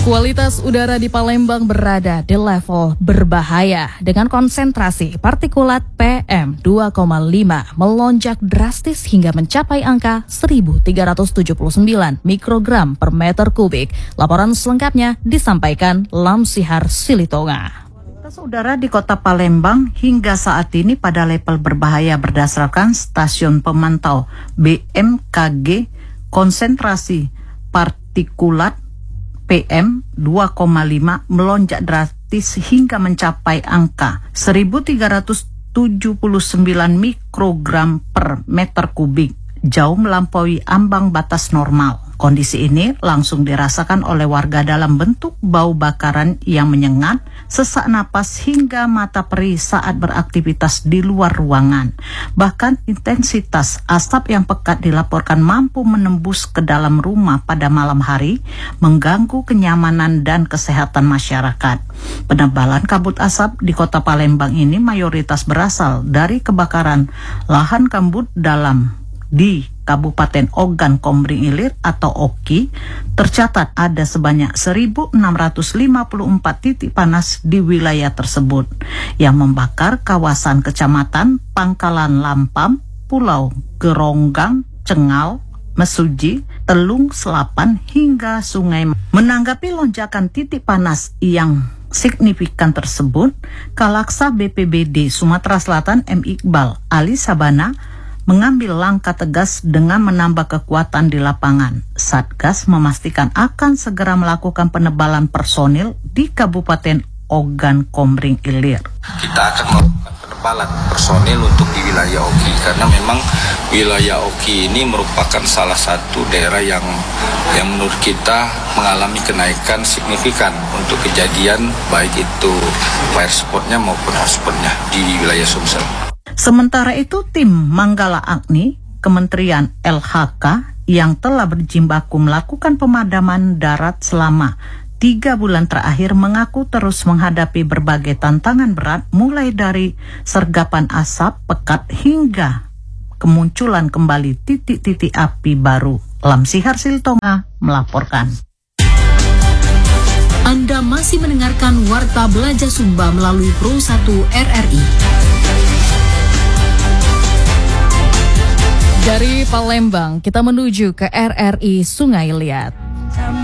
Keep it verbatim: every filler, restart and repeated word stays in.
Kualitas udara di Palembang berada di level berbahaya dengan konsentrasi partikulat P M dua koma lima melonjak drastis hingga mencapai angka seribu tiga ratus tujuh puluh sembilan mikrogram per meter kubik. Laporan selengkapnya disampaikan Lamsihar Silitonga. Kualitas udara di Kota Palembang hingga saat ini pada level berbahaya berdasarkan stasiun pemantau B M K G. Konsentrasi partikulat P M dua koma lima melonjak drastis hingga mencapai angka seribu tiga ratus tujuh puluh sembilan mikrogram per meter kubik, jauh melampaui ambang batas normal. Kondisi ini langsung dirasakan oleh warga dalam bentuk bau bakaran yang menyengat, sesak napas hingga mata perih saat beraktivitas di luar ruangan. Bahkan intensitas asap yang pekat dilaporkan mampu menembus ke dalam rumah pada malam hari, mengganggu kenyamanan dan kesehatan masyarakat. Penebalan kabut asap di Kota Palembang ini mayoritas berasal dari kebakaran lahan gambut dalam di Kabupaten Ogan Komering Ilir atau O K I. Tercatat ada sebanyak seribu enam ratus lima puluh empat titik panas di wilayah tersebut yang membakar kawasan kecamatan Pangkalan Lampam, Pulau Geronggang, Cengal, Mesuji, Telung Selapan hingga Sungai. Menanggapi lonjakan titik panas yang signifikan tersebut, Kalaksa B P B D Sumatera Selatan M. Iqbal Ali Sabana mengambil langkah tegas dengan menambah kekuatan di lapangan. Satgas memastikan akan segera melakukan penebalan personil di Kabupaten Ogan Komering Ilir. Kita akan melakukan penebalan personil untuk di wilayah O K I karena memang wilayah O K I ini merupakan salah satu daerah yang yang menurut kita mengalami kenaikan signifikan untuk kejadian baik itu fire spotnya maupun hotspotnya di wilayah Sumsel. Sementara itu, tim Manggala Agni, Kementerian L H K yang telah berjibaku melakukan pemadaman darat selama tiga bulan terakhir mengaku terus menghadapi berbagai tantangan berat, mulai dari sergapan asap pekat hingga kemunculan kembali titik-titik api baru. Lamsihar Silitonga melaporkan. Anda masih mendengarkan Warta Belajar Sumba melalui Pro satu R R I. Dari Palembang, kita menuju ke R R I Sungai Liat.